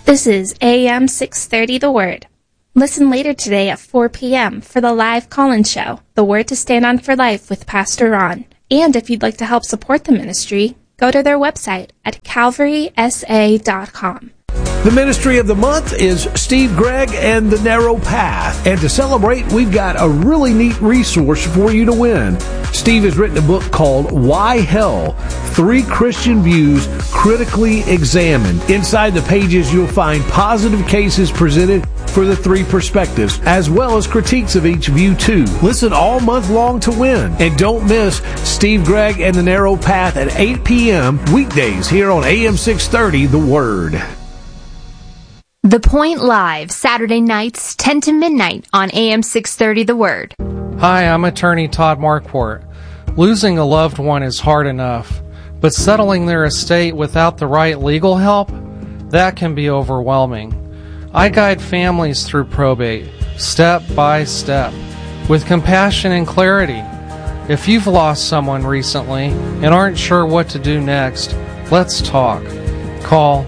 This is AM 630 The Word. Listen later today at 4 p.m. for the live call-in show, The Word to Stand On for Life with Pastor Ron. And if you'd like to help support the ministry, go to their website at calvarysa.com. The ministry of the month is Steve Gregg and the Narrow Path. And to celebrate, we've got a really neat resource for you to win. Steve has written a book called Why Hell? 3 Christian Views Critically Examined. Inside the pages, you'll find positive cases presented for the 3 perspectives, as well as critiques of each view too. Listen all month long to win. And don't miss Steve Gregg and the Narrow Path at 8 p.m. weekdays here on AM 630, The Word. The Point Live, Saturday nights, 10 to midnight on AM 630 The Word. Hi, I'm attorney Todd Marquardt. Losing a loved one is hard enough, but settling their estate without the right legal help, that can be overwhelming. I guide families through probate, step by step, with compassion and clarity. If you've lost someone recently and aren't sure what to do next, let's talk. Call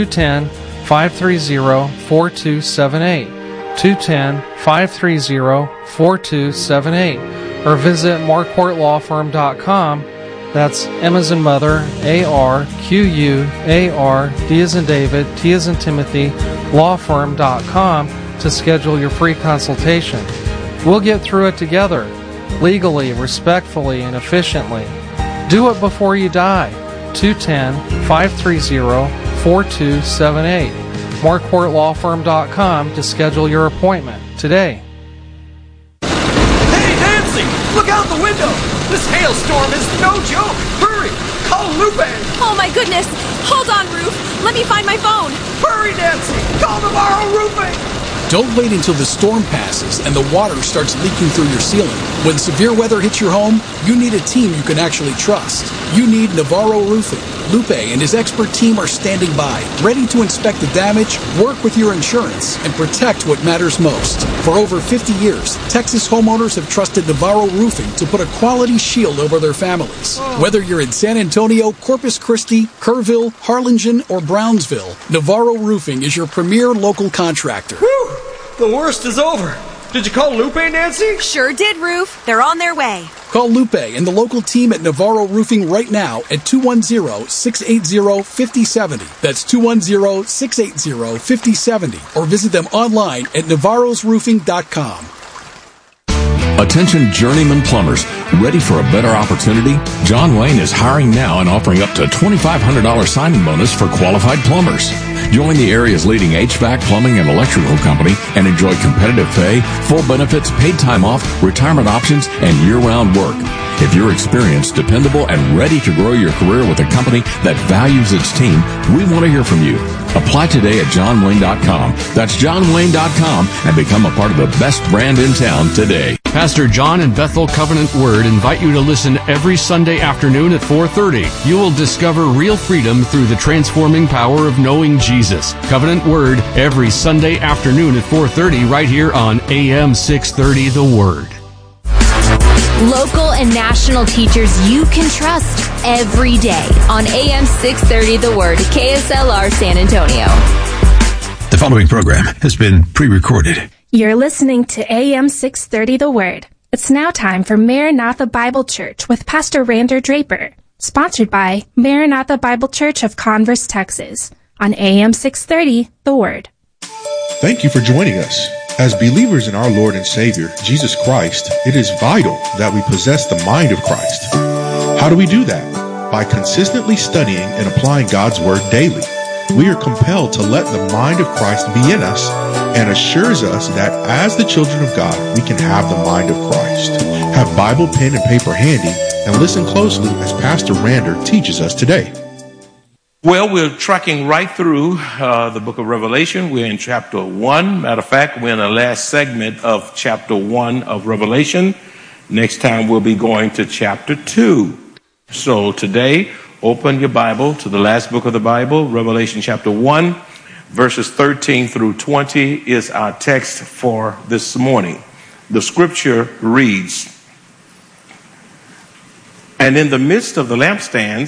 210-530-4278, 210-530-4278, or visit marquardtlawfirm.com. That's M as in mother, A-R-Q-U-A-R, D as in David, T as in Timothy, lawfirm.com to schedule your free consultation. We'll get through it together, legally, respectfully, and efficiently. Do it before you die. 210-530-4278. marquardtlawfirm.com to schedule your appointment today. Hey, Nancy! Look out the window! This hailstorm is no joke! Hurry! Call Lupe! Oh my goodness! Hold on, Roof! Let me find my phone! Hurry, Nancy! Call Navarro Roofing! Don't wait until the storm passes and the water starts leaking through your ceiling. When severe weather hits your home, you need a team you can actually trust. You need Navarro Roofing. Lupe and his expert team are standing by, ready to inspect the damage, work with your insurance, and protect what matters most. For over 50 years, Texas homeowners have trusted Navarro Roofing to put a quality shield over their families. Whether you're in San Antonio, Corpus Christi, Kerrville, Harlingen, or Brownsville, Navarro Roofing is your premier local contractor. Whew! The worst is over. Did you call Lupe, Nancy? Sure did, Roof. They're on their way. Call Lupe and the local team at Navarro Roofing right now at 210-680-5070. That's 210-680-5070. Or visit them online at navarrosroofing.com. Attention journeyman plumbers, ready for a better opportunity? John Wayne is hiring now and offering up to a $2,500 signing bonus for qualified plumbers. Join the area's leading HVAC, plumbing, and electrical company and enjoy competitive pay, full benefits, paid time off, retirement options, and year-round work. If you're experienced, dependable, and ready to grow your career with a company that values its team, we want to hear from you. Apply today at johnwayne.com. That's johnwayne.com and become a part of the best brand in town today. Pastor John and Bethel Covenant Word invite you to listen every Sunday afternoon at 4:30. You will discover real freedom through the transforming power of knowing Jesus. Covenant Word every Sunday afternoon at 4:30 right here on AM 630 The Word. Local and national teachers you can trust every day on AM 630 The Word, KSLR San Antonio. The following program has been pre-recorded. You're listening to AM 630 The Word. It's now time for Maranatha Bible Church with Pastor Rander Draper, sponsored by Maranatha Bible Church of Converse, Texas, on AM 630 The Word. Thank you for joining us. As believers in our Lord and Savior, Jesus Christ, it is vital that we possess the mind of Christ. How do we do that? By consistently studying and applying God's Word daily. We are compelled to let the mind of Christ be in us and assures us that as the children of God, we can have the mind of Christ. Have Bible, pen, and paper handy and listen closely as Pastor Rander teaches us today. Well, we're tracking right through the book of Revelation. We're in chapter 1. Matter of fact, we're in the last segment of chapter 1 of Revelation. Next time we'll be going to chapter 2. So today, open your Bible to the last book of the Bible, Revelation chapter 1, verses 13 through 20 is our text for this morning. The scripture reads, "And in the midst of the lampstands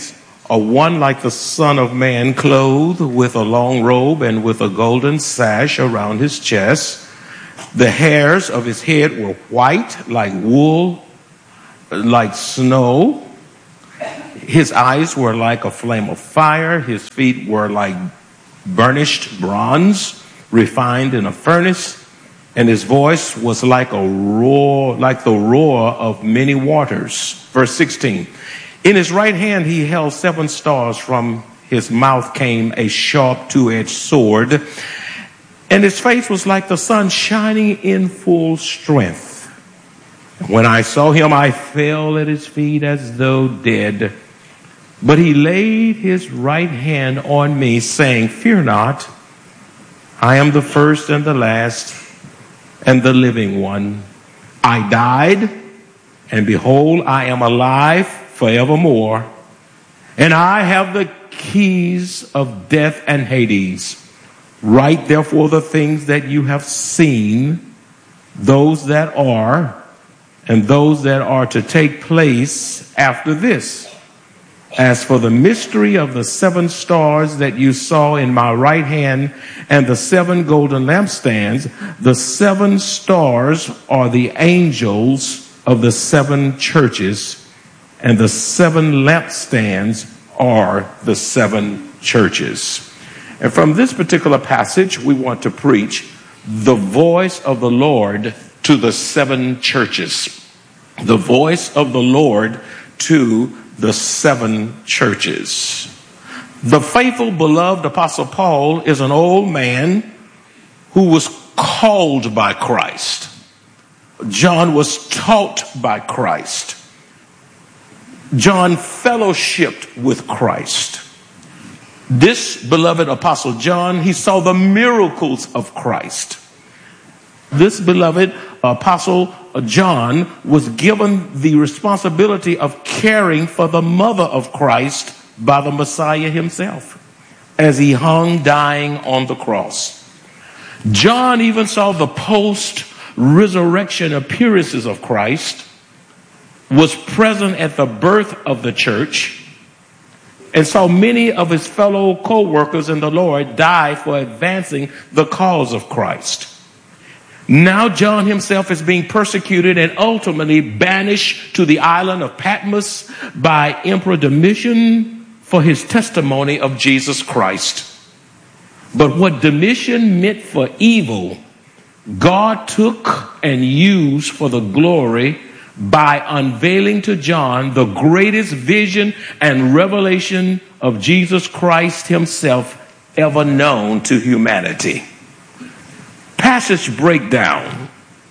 one like the Son of Man, clothed with a long robe and with a golden sash around his chest. The hairs of his head were white like wool, like snow. His eyes were like a flame of fire. His feet were like burnished bronze, refined in a furnace. And his voice was like a roar, like the roar of many waters. Verse 16. In his right hand he held 7 stars. From his mouth came a sharp two-edged sword. And his face was like the sun shining in full strength. When I saw him, I fell at his feet as though dead. But he laid his right hand on me, saying, "Fear not, I am the first and the last and the living one. I died, and behold, I am alive forevermore. And I have the keys of death and Hades. Write therefore the things that you have seen, those that are, and those that are to take place after this. As for the mystery of the 7 stars that you saw in my right hand and the 7 golden lampstands, the 7 stars are the angels of the 7 churches, and the 7 lampstands are the 7 churches." And from this particular passage, we want to preach the voice of the Lord to the 7 churches. The voice of the Lord to the 7 churches. The faithful, beloved Apostle Paul is an old man who was called by Christ. John was taught by Christ. John fellowshipped with Christ. This beloved Apostle John, he saw the miracles of Christ. This beloved Apostle John was given the responsibility of caring for the mother of Christ by the Messiah himself as he hung dying on the cross. John even saw the post-resurrection appearances of Christ, was present at the birth of the church, and saw many of his fellow co-workers in the Lord die for advancing the cause of Christ. Now John himself is being persecuted and ultimately banished to the island of Patmos by Emperor Domitian for his testimony of Jesus Christ. But what Domitian meant for evil, God took and used for the glory by unveiling to John the greatest vision and revelation of Jesus Christ himself ever known to humanity. Passage breakdown.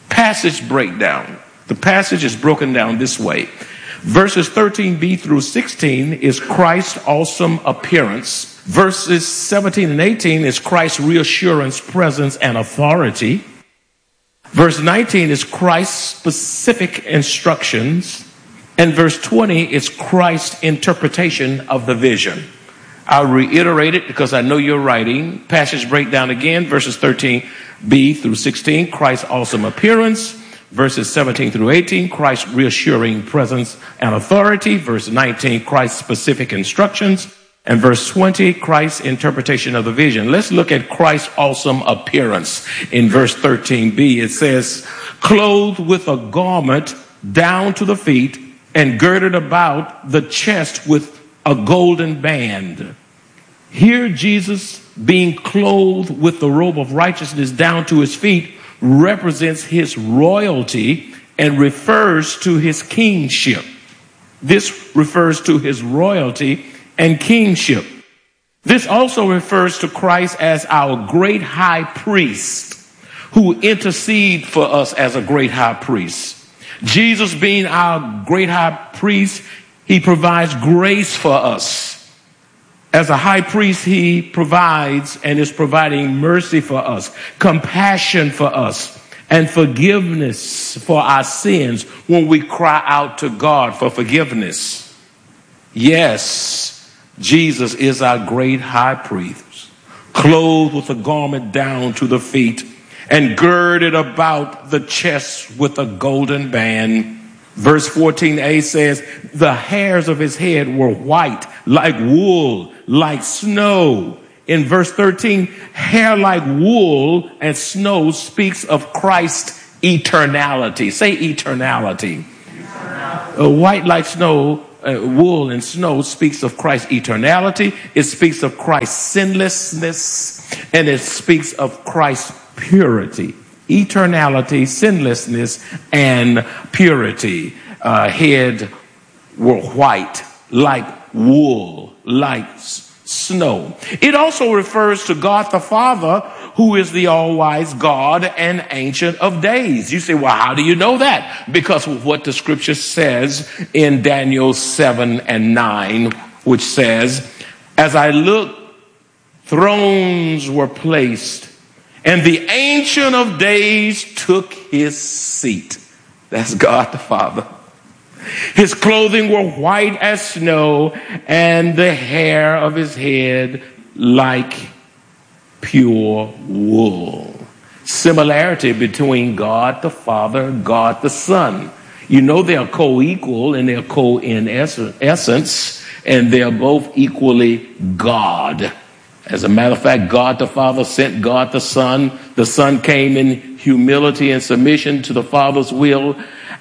The passage is broken down this way. Verses 13b through 16 is Christ's awesome appearance. Verses 17 and 18 is Christ's reassurance, presence, and authority. Verse 19 is Christ's specific instructions. And verse 20 is Christ's interpretation of the vision. I'll reiterate it because I know you're writing. Passage breakdown again. Verses 13b through 16, Christ's awesome appearance. Verses 17 through 18, Christ's reassuring presence and authority. Verse 19, Christ's specific instructions. And verse 20, Christ's interpretation of the vision. Let's look at Christ's awesome appearance. In verse 13b, it says, "Clothed with a garment down to the feet and girded about the chest with a golden band." Here Jesus, being clothed with the robe of righteousness down to his feet, represents his royalty and refers to his kingship. This refers to his royalty and kingship. This also refers to Christ as our great high priest who intercedes for us as a great high priest. Jesus being our great high priest, he provides grace for us. As a high priest, he provides and is providing mercy for us, compassion for us, and forgiveness for our sins when we cry out to God for forgiveness. Yes, Jesus is our great high priest, clothed with a garment down to the feet and girded about the chest with a golden band. Verse 14a says, the hairs of his head were white, like wool, like snow. In verse 13, hair like wool and snow speaks of Christ's eternality. Say eternality. White like snow, wool and snow speaks of Christ's eternality. It speaks of Christ's sinlessness, and it speaks of Christ's purity. Eternality, sinlessness, and purity. Head were white like wool, like snow. It also refers to God the Father, who is the all-wise God and Ancient of Days. You say, well, how do you know that? Because of what the scripture says in Daniel 7 and 9, which says, as I looked, thrones were placed, and the Ancient of Days took his seat. That's God the Father. His clothing were white as snow, and the hair of his head like pure wool. Similarity between God the Father and God the Son. You know they are co-equal and they're co-in essence, and they're both equally God. As a matter of fact, God the Father sent God the Son. The Son came in humility and submission to the Father's will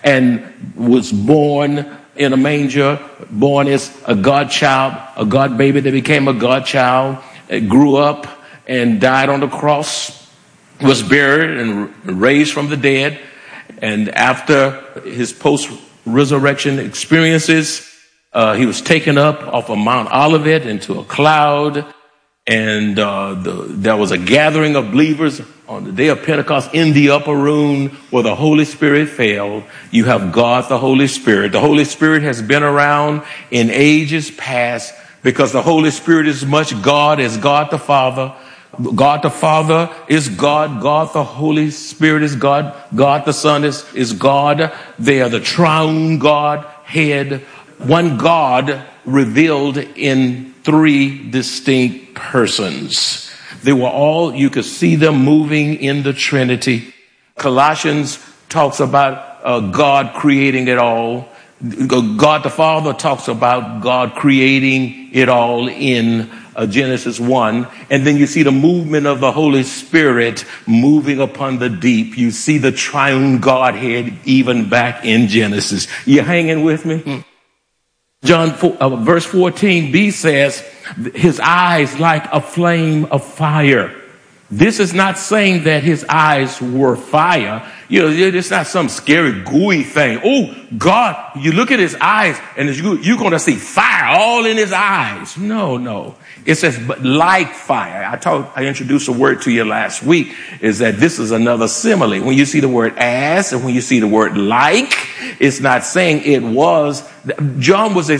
and was born in a manger, born as a God child, a God baby that became a God child, grew up and died on the cross, was buried and raised from the dead. And after his post-resurrection experiences, he was taken up off of Mount Olivet into a cloud. And there was a gathering of believers on the day of Pentecost in the upper room where the Holy Spirit fell. You have God, the Holy Spirit. The Holy Spirit has been around in ages past because the Holy Spirit is much God as God the Father. God the Father is God. God the Holy Spirit is God. God the Son is God. They are the triune Godhead. One God revealed in three distinct persons. They were all, you could see them moving in the Trinity. Colossians talks about God creating it all. God the Father talks about God creating it all in Genesis 1. And then you see the movement of the Holy Spirit moving upon the deep. You see the triune Godhead even back in Genesis. You hanging with me? John verse 14b says, his eyes like a flame of fire. This is not saying that his eyes were fire. You know, it's not some scary, gooey thing. Oh, God, you look at his eyes and you're going to see fire all in his eyes. No. It says, but like fire. I introduced a word to you last week, is that this is another simile. When you see the word as and when you see the word like, it's not saying it was. John was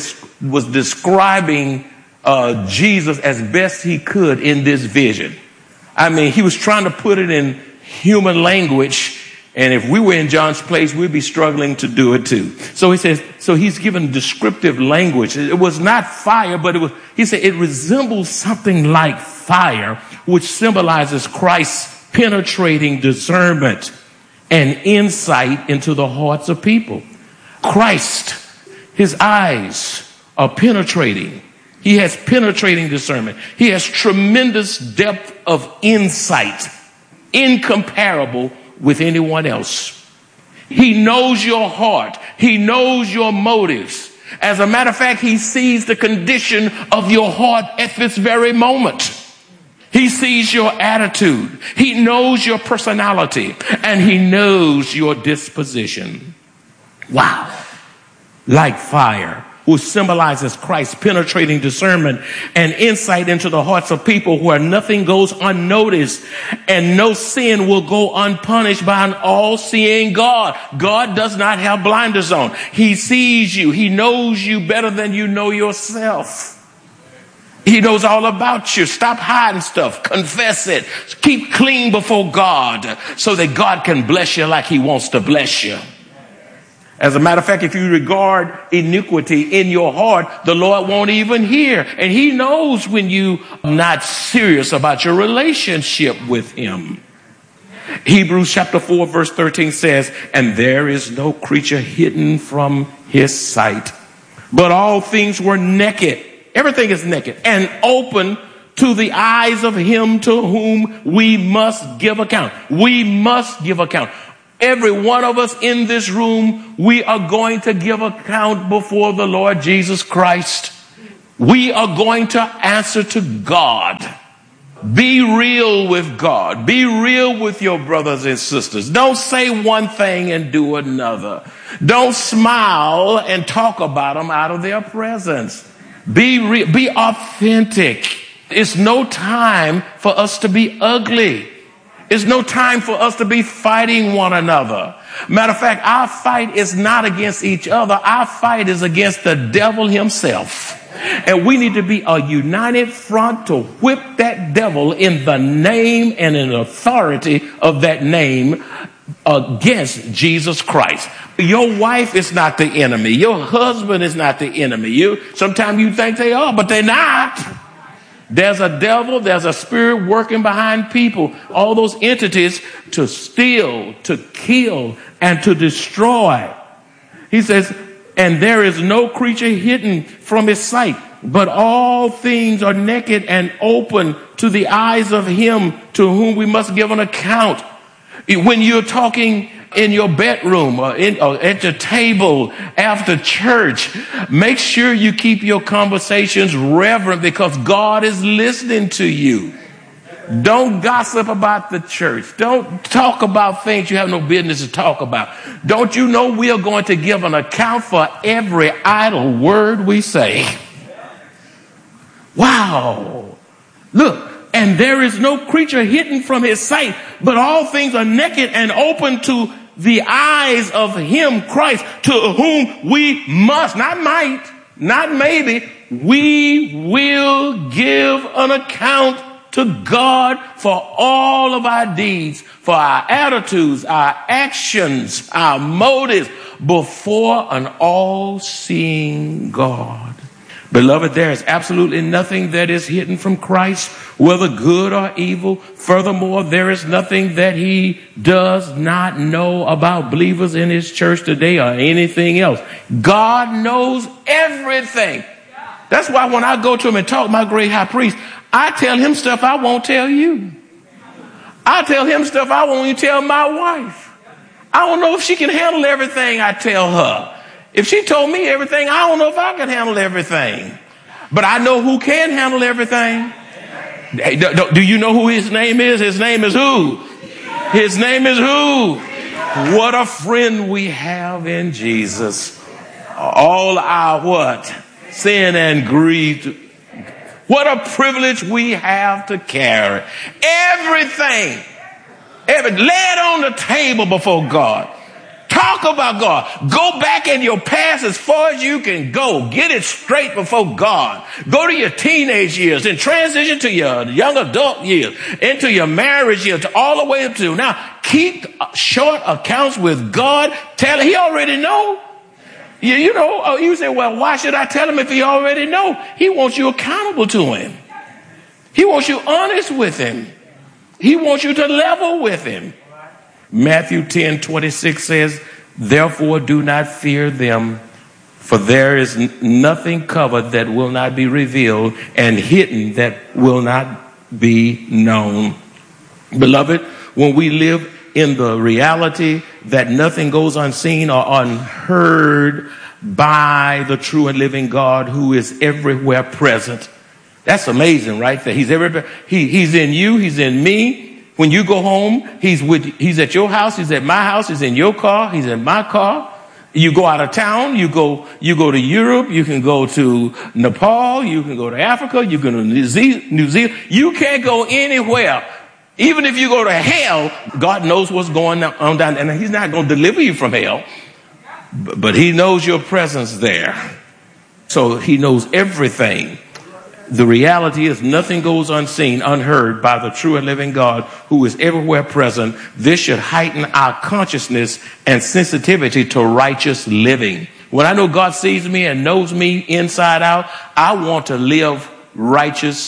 describing Jesus as best he could in this vision. I mean, he was trying to put it in human language. And if we were in John's place, we'd be struggling to do it too. So he says, so he's given descriptive language. It was not fire, but he said it resembles something like fire, which symbolizes Christ's penetrating discernment and insight into the hearts of people. Christ, his eyes are penetrating. He has penetrating discernment. He has tremendous depth of insight, incomparable with anyone else. He knows your heart. He knows your motives. As a matter of fact, he sees the condition of your heart at this very moment. He sees your attitude. He knows your personality, and he knows your disposition. Wow. Like fire, which symbolizes Christ's penetrating discernment and insight into the hearts of people, where nothing goes unnoticed and no sin will go unpunished by an all-seeing God. God does not have blinders on. He sees you. He knows you better than you know yourself. He knows all about you. Stop hiding stuff. Confess it. Keep clean before God so that God can bless you like he wants to bless you. As a matter of fact, if you regard iniquity in your heart, the Lord won't even hear. And he knows when you're not serious about your relationship with him. Hebrews chapter 4 verse 13 says, and there is no creature hidden from his sight, but all things were naked. Everything is naked and open to the eyes of him to whom we must give account. We must give account. Every one of us in this room, we are going to give account before the Lord Jesus Christ. We are going to answer to God. Be real with God. Be real with your brothers and sisters. Don't say one thing and do another. Don't smile and talk about them out of their presence. Be real. Be authentic. It's no time for us to be ugly. It's no time for us to be fighting one another. Matter of fact, our fight is not against each other. Our fight is against the devil himself. And we need to be a united front to whip that devil in the name and in authority of that name against Jesus Christ. Your wife is not the enemy. Your husband is not the enemy. Sometimes you think they are, but they're not. There's a devil, there's a spirit working behind people, all those entities to steal, to kill, and to destroy. He says, and there is no creature hidden from his sight, but all things are naked and open to the eyes of him to whom we must give an account. When you're talking in your bedroom or at your table after church, make sure you keep your conversations reverent because God is listening to you. Don't gossip about the church. Don't talk about things you have no business to talk about. Don't you know we are going to give an account for every idle word we say? Wow. Look. And there is no creature hidden from his sight, but all things are naked and open to the eyes of him, Christ, to whom we must, not might, not maybe, we will give an account to God for all of our deeds, for our attitudes, our actions, our motives before an all-seeing God. Beloved, there is absolutely nothing that is hidden from Christ, whether good or evil. Furthermore, there is nothing that he does not know about believers in his church today or anything else. God knows everything. That's why when I go to him and talk to my great high priest, I tell him stuff I won't tell you. I tell him stuff I won't even tell my wife. I don't know if she can handle everything I tell her. If she told me everything, I don't know if I can handle everything. But I know who can handle everything. Do you know who his name is? His name is who? His name is who? What a friend we have in Jesus. All our what? Sin and grief. What a privilege we have to carry. Everything. Lay it on the table before God. Talk about God. Go back in your past as far as you can go. Get it straight before God. Go to your teenage years and transition to your young adult years, into your marriage years, all the way up to now. Keep short accounts with God. Tell him he already know. You say, well, why should I tell him if he already know? He wants you accountable to him. He wants you honest with him. He wants you to level with him. Matthew 10:26 says, therefore do not fear them, for there is nothing covered that will not be revealed, and hidden that will not be known. Beloved, when we live in the reality that nothing goes unseen or unheard by the true and living God who is everywhere present, that's amazing, right? That he's everywhere. He's in you. He's in me. When you go home, he's at your house, he's at my house, he's in your car, he's in my car. You go out of town, you go to Europe, you can go to Nepal, you can go to Africa, you can go to New Zealand. You can't go anywhere. Even if you go to hell, God knows what's going on down there. And he's not going to deliver you from hell, but he knows your presence there. So he knows everything. The reality is nothing goes unseen, unheard by the true and living God who is everywhere present. This should heighten our consciousness and sensitivity to righteous living. When I know God sees me and knows me inside out, I want to live righteous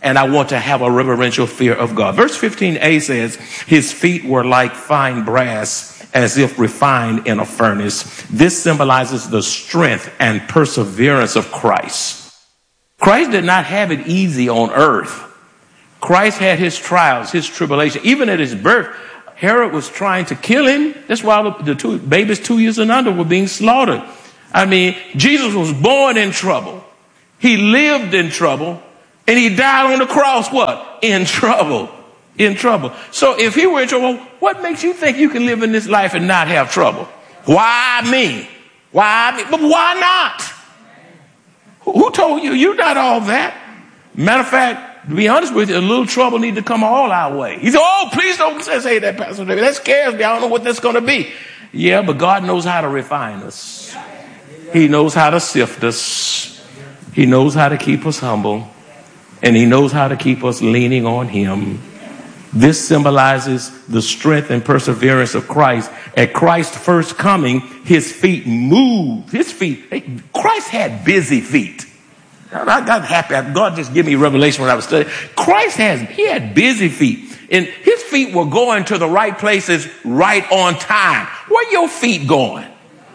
and I want to have a reverential fear of God. Verse 15a says, his feet were like fine brass, as if refined in a furnace. This symbolizes the strength and perseverance of Christ. Christ did not have it easy on earth. Christ had his trials, his tribulation. Even at his birth, Herod was trying to kill him. That's why the two babies 2 years and under were being slaughtered. I mean, Jesus was born in trouble. He lived in trouble. And he died on the cross, what? In trouble. In trouble. So if he were in trouble, what makes you think you can live in this life and not have trouble? Why me? Why me? But why not? Who told you? You're not all that. Matter of fact, to be honest with you, a little trouble need to come all our way. He said, oh, please don't say that, Pastor David. That scares me. I don't know what that's going to be. Yeah, but God knows how to refine us. He knows how to sift us. He knows how to keep us humble. And he knows how to keep us leaning on him. This symbolizes the strength and perseverance of Christ. At Christ's first coming, his feet moved. His feet, Christ had busy feet. I got happy. God just gave me revelation when I was studying. He had busy feet. And his feet were going to the right places right on time. Where your feet going?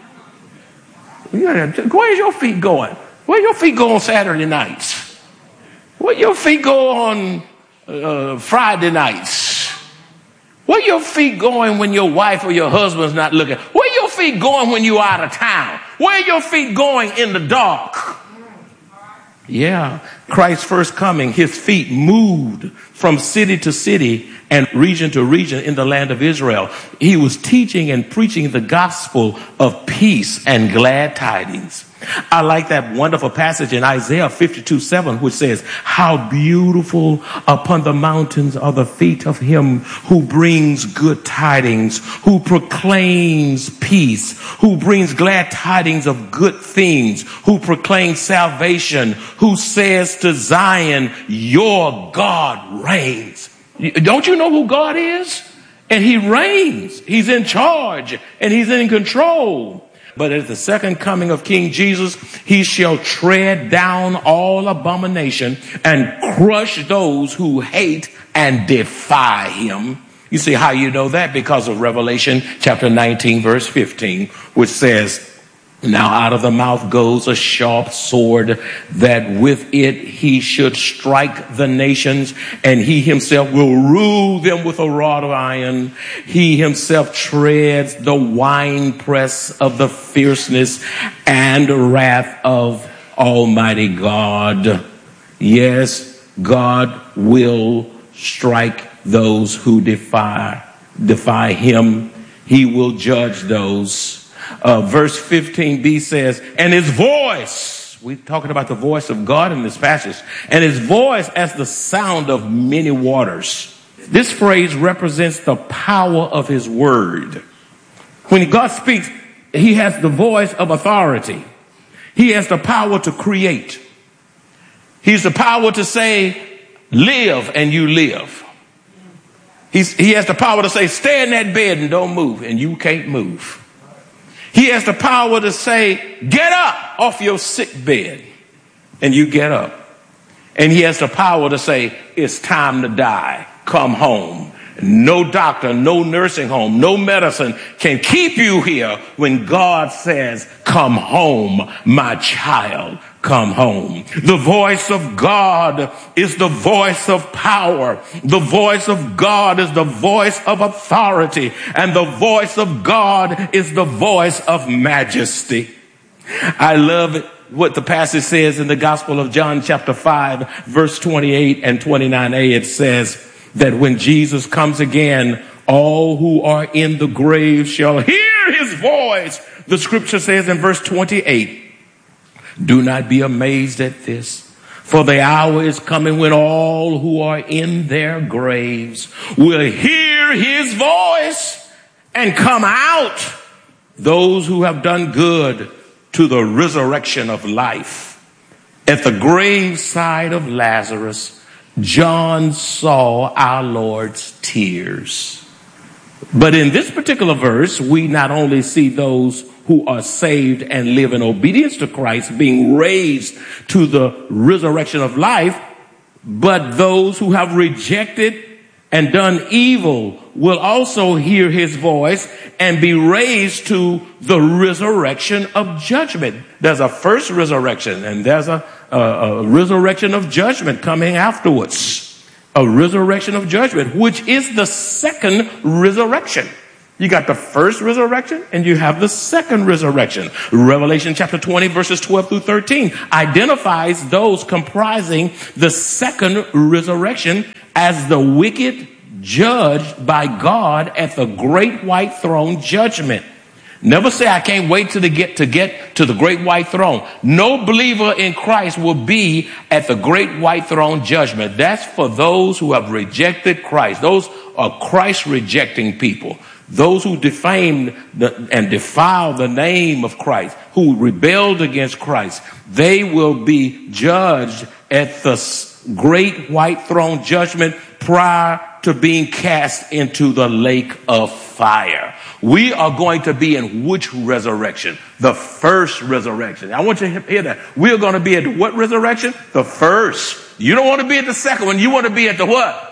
Where's your feet going? Where your feet go on Saturday nights? Where your feet go on Friday nights? Where your feet going when your wife or your husband's not looking? Where your feet going when you're out of town? Where your feet going in the dark? Yeah, Christ's first coming, his feet moved from city to city and region to region in the land of Israel. He was teaching and preaching the gospel of peace and glad tidings. I like that wonderful passage in Isaiah 52:7, which says, how beautiful upon the mountains are the feet of him who brings good tidings, who proclaims peace, who brings glad tidings of good things, who proclaims salvation, who says to Zion, your God reigns. Don't you know who God is? And he reigns. He's in charge and he's in control. But at the second coming of King Jesus, he shall tread down all abomination and crush those who hate and defy him. You see how you know that? Because of Revelation chapter 19, verse 15, which says, now out of the mouth goes a sharp sword, that with it he should strike the nations, and he himself will rule them with a rod of iron. He himself treads the winepress of the fierceness and wrath of Almighty God. Yes, God will strike those who defy him. He will judge those. Verse 15b says, and his voice, we're talking about the voice of God in this passage, and his voice as the sound of many waters. This phrase represents the power of his word. When God speaks, he has the voice of authority. He has the power to create. He's the power to say, live, and you live. He has the power to say, stay in that bed and don't move, and you can't move. He has the power to say, get up off your sick bed, and you get up. And he has the power to say, it's time to die. Come home. No doctor, no nursing home, no medicine can keep you here when God says, come home, my child. Come home. The voice of God is the voice of power. The voice of God is the voice of authority. And the voice of God is the voice of majesty. I love what the passage says in the Gospel of John chapter 5, verse 28 and 29a. It says that when Jesus comes again, all who are in the grave shall hear his voice. The scripture says in verse 28, do not be amazed at this, for the hour is coming when all who are in their graves will hear his voice and come out, those who have done good to the resurrection of life. At the graveside of Lazarus, John saw our Lord's tears. But in this particular verse, we not only see those who are saved and live in obedience to Christ being raised to the resurrection of life, but those who have rejected and done evil will also hear his voice and be raised to the resurrection of judgment. There's a first resurrection, and there's a resurrection of judgment coming afterwards. A resurrection of judgment, which is the second resurrection. You got the first resurrection and you have the second resurrection. Revelation chapter 20 verses 12 through 13 identifies those comprising the second resurrection as the wicked judged by God at the great white throne judgment. Never say, I can't wait to get to the great white throne. No believer in Christ will be at the great white throne judgment. That's for those who have rejected Christ. Those are Christ rejecting people. Those who defamed and defiled the name of Christ, who rebelled against Christ, they will be judged at the great white throne judgment prior to being cast into the lake of fire. We are going to be in which resurrection? The first resurrection. I want you to hear that. We are going to be at what resurrection? The first. You don't want to be at the second one. You want to be at the what?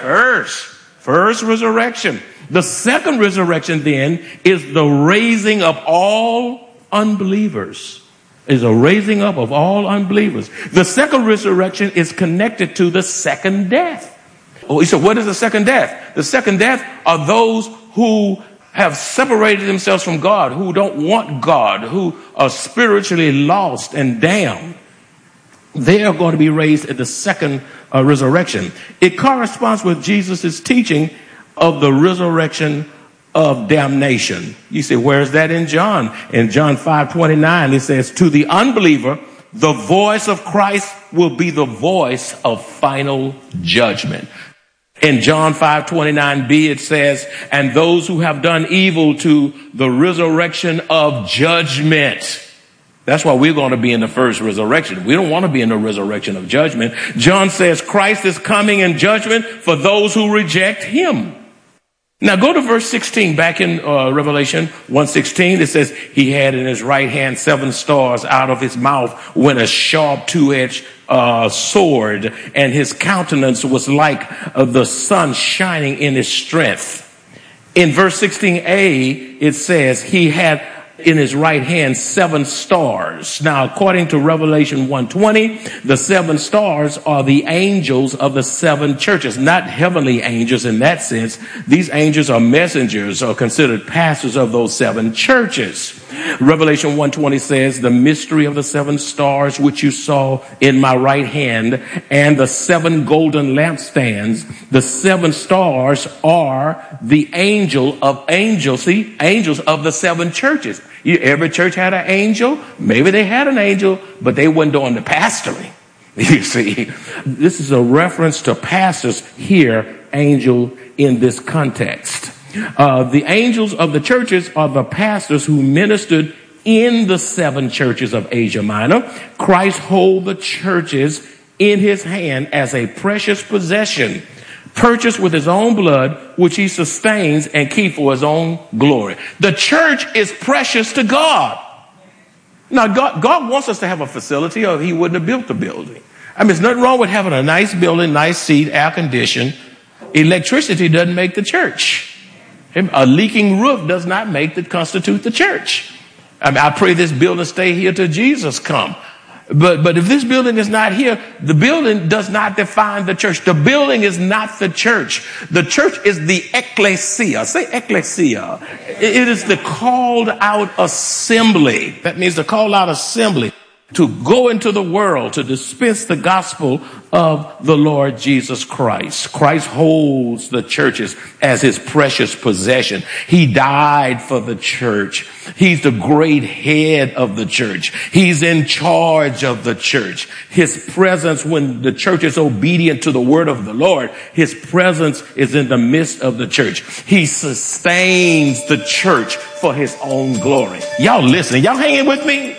First resurrection. The second resurrection then is the raising of all unbelievers. Is a raising up of all unbelievers. The second resurrection is connected to the second death. Oh, he said, what is the second death? The second death are those who have separated themselves from God, who don't want God, who are spiritually lost and damned. They are going to be raised at the second resurrection. It corresponds with Jesus' teaching of the resurrection of damnation. You say, where is that in John? In John 5:29, it says, to the unbeliever, the voice of Christ will be the voice of final judgment. In John 5:29b, it says, and those who have done evil to the resurrection of judgment. That's why we're going to be in the first resurrection. We don't want to be in the resurrection of judgment. John says Christ is coming in judgment for those who reject him. Now go to verse 16 back in Revelation 1:16. It says he had in his right hand 7 stars. Out of his mouth went a sharp 2-edged sword, and his countenance was like the sun shining in his strength. In verse 16a, it says he had in his right hand 7 stars. Now, according to Revelation 1:20, the 7 stars are the angels of the 7 churches, not heavenly angels in that sense. These angels are messengers or considered pastors of those 7 churches. Revelation 1:20 says, the mystery of the 7 stars which you saw in my right hand and the 7 golden lampstands. The 7 stars are the angel of angels. See, angels of the 7 churches. Every church had an angel. Maybe they had an angel, but they weren't doing the pastoring. You see, this is a reference to pastors here, angel in this context. The angels of the churches are the pastors who ministered in the 7 churches of Asia Minor. Christ holds the churches in his hand as a precious possession, purchased with his own blood, which he sustains and keeps for his own glory. The church is precious to God. Now, God wants us to have a facility, or he wouldn't have built the building. I mean, there's nothing wrong with having a nice building, nice seat, air conditioned. Electricity doesn't make the church. A leaking roof does not constitute the church. I mean, I pray this building stay here till Jesus come. But if this building is not here, the building does not define the church. The building is not the church. The church is the ecclesia. Say ecclesia. It is the called out assembly. That means the called out assembly to go into the world to dispense the gospel of the Lord Jesus Christ. Christ holds the churches as his precious possession. He died for the church. He's the great head of the church. He's in charge of the church. His presence, when the church is obedient to the word of the Lord, his presence is in the midst of the church. He sustains the church for his own glory. Y'all listening? Y'all hanging with me?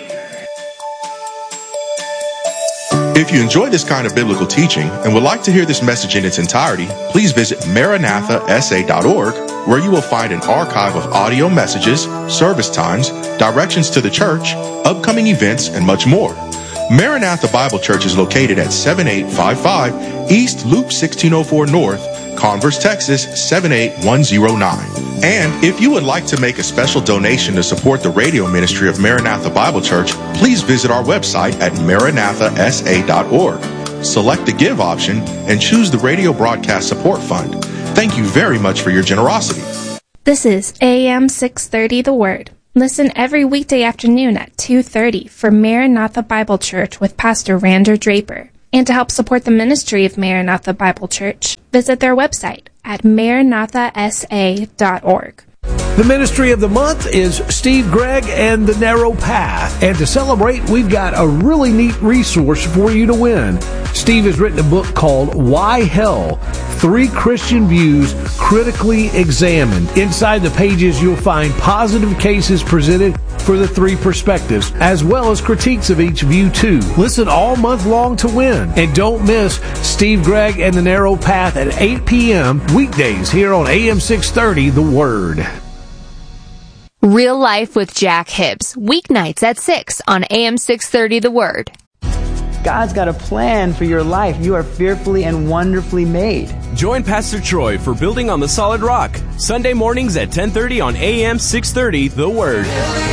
If you enjoy this kind of biblical teaching and would like to hear this message in its entirety, please visit MaranathaSA.org, where you will find an archive of audio messages, service times, directions to the church, upcoming events, and much more. Maranatha Bible Church is located at 7855 East Loop 1604 North, Converse, Texas 78109. And if you would like to make a special donation to support the radio ministry of Maranatha Bible Church, please visit our website at maranathasa.org. Select the Give option and choose the Radio Broadcast Support Fund. Thank you very much for your generosity. This is AM 630 The Word. Listen every weekday afternoon at 2:30 for Maranatha Bible Church with Pastor Rander Draper. And to help support the ministry of Maranatha Bible Church, visit their website at maranathasa.org. The ministry of the month is Steve Gregg and the Narrow Path. And to celebrate, we've got a really neat resource for you to win. Steve has written a book called Why Hell? 3 Christian Views Critically Examined. Inside the pages, you'll find positive cases presented for the 3 perspectives, as well as critiques of each view too. Listen all month long to win. And don't miss Steve Gregg and the Narrow Path at 8 p.m. weekdays here on AM 630, The Word. Real Life with Jack Hibbs, weeknights at 6 on AM 630 The Word. God's got a plan for your life. You are fearfully and wonderfully made. Join Pastor Troy for Building on the Solid Rock, Sunday mornings at 10:30 on AM 630 The Word.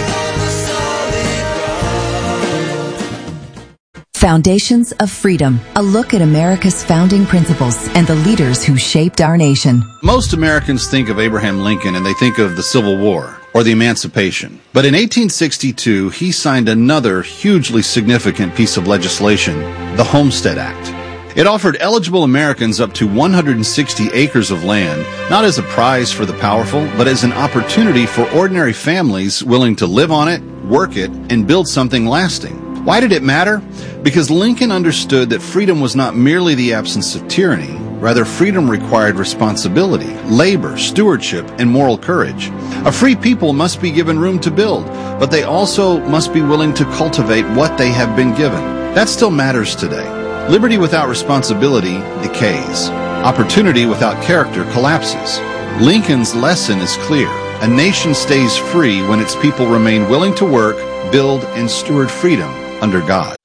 Foundations of Freedom, a look at America's founding principles and the leaders who shaped our nation. Most Americans think of Abraham Lincoln and they think of the Civil War or the Emancipation. But in 1862, he signed another hugely significant piece of legislation, the Homestead Act. It offered eligible Americans up to 160 acres of land, not as a prize for the powerful, but as an opportunity for ordinary families willing to live on it, work it, and build something lasting. Why did it matter? Because Lincoln understood that freedom was not merely the absence of tyranny. Rather, freedom required responsibility, labor, stewardship, and moral courage. A free people must be given room to build, but they also must be willing to cultivate what they have been given. That still matters today. Liberty without responsibility decays. Opportunity without character collapses. Lincoln's lesson is clear. A nation stays free when its people remain willing to work, build, and steward freedom under God.